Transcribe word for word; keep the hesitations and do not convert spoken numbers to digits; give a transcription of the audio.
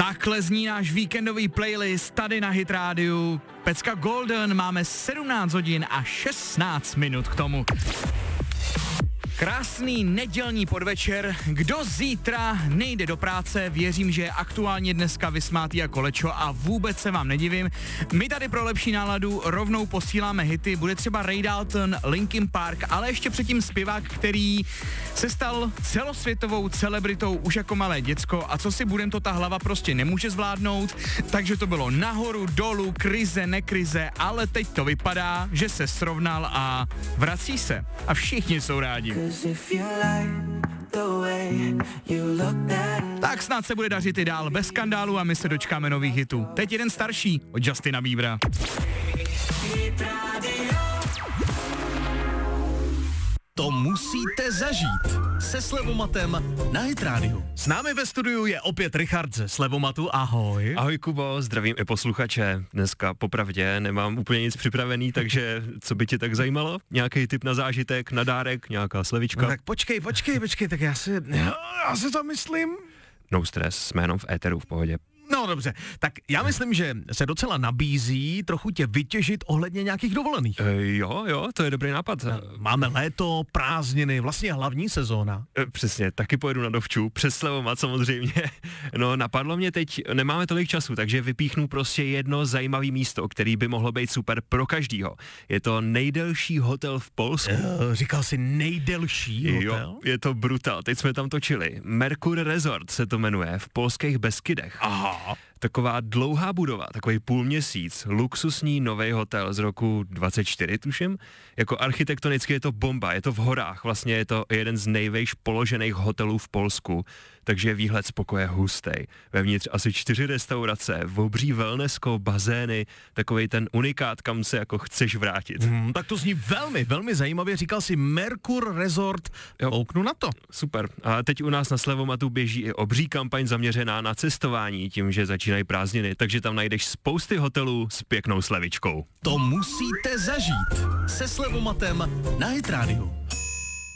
Takhle zní náš víkendový playlist tady na Hit Rádiu. Pecka Golden, máme sedmnáct hodin a šestnáct minut k tomu. Krásný nedělní podvečer. Kdo zítra nejde do práce, věřím, že je aktuálně dneska vysmátý jako lečo a vůbec se vám nedivím. My tady pro lepší náladu rovnou posíláme hity, bude třeba Ray Dalton, Linkin Park, ale ještě předtím zpěvák, který se stal celosvětovou celebritou už jako malé děcko a co si budem, to ta hlava prostě nemůže zvládnout, takže to bylo nahoru, dolů, krize, nekrize, ale teď to vypadá, že se srovnal a vrací se a všichni jsou rádi. Tak snad se bude dařit i dál bez skandálu a my se dočkáme nových hitů. Teď jeden starší od Justina Biebera. To musíte zažít se Slevomatem na Hit Rádiu. S námi ve studiu je opět Richard ze Slevomatu, ahoj. Ahoj Kubo, zdravím i posluchače. Dneska popravdě nemám úplně nic připravený, takže co by tě tak zajímalo? Nějaký tip na zážitek, na dárek, nějaká slevička? No tak počkej, počkej, počkej, tak já si, já si to myslím. No stres, jsme jenom v éteru, v pohodě. No dobře, tak já myslím, že se docela nabízí trochu tě vytěžit ohledně nějakých dovolených. E, jo, jo, to je dobrý nápad. Máme léto, prázdniny, vlastně hlavní sezóna. E, přesně, taky pojedu na dovču, přes Slevomat samozřejmě. No napadlo mě teď, nemáme tolik času, takže vypíchnu prostě jedno zajímavé místo, který by mohlo být super pro každýho. Je to nejdelší hotel v Polsku. E, říkal jsi nejdelší hotel? Jo, je to brutál, teď jsme tam točili. Mercure Resort se to jmenuje, v polských Beskydech. Aha. Taková dlouhá budova, takový půlměsíc, luxusní nový hotel z roku dvacet čtyři, tuším. Jako architektonicky je to bomba, je to v horách, vlastně je to jeden z nejvejš položených hotelů v Polsku, takže výhled z pokoje hustej. Vevnitř asi čtyři restaurace, obří wellnessko, bazény, takovej ten unikát, kam se jako chceš vrátit. Hmm, tak to zní velmi, velmi zajímavě, říkal si Mercure Resort, kouknu na to. Super. A teď u nás na Slevomatu běží i obří kampaň zaměřená na cestování, tím, že začínají prázdniny, takže tam najdeš spousty hotelů s pěknou slevičkou. To musíte zažít se Slevomatem na Hit Rádiu.